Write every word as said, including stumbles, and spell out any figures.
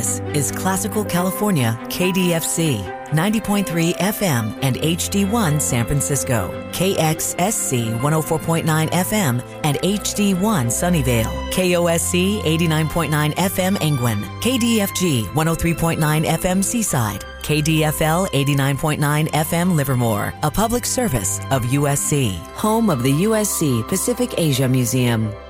This is Classical California K D F C, ninety point three F M and H D one San Francisco, K X S C one oh four point nine F M and H D one Sunnyvale, K O S C eighty-nine point nine F M Angwin, K D F G one oh three point nine F M Seaside, K D F L eighty-nine point nine F M Livermore, a public service of U S C, home of the U S C Pacific Asia Museum.